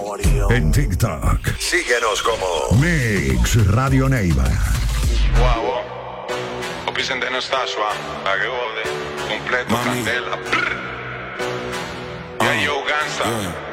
En TikTok. Síguenos como Mix Radio Neiva. Wow. Opisen de Nastasua, a que gode, completo, candela. Ya yo, Gansa.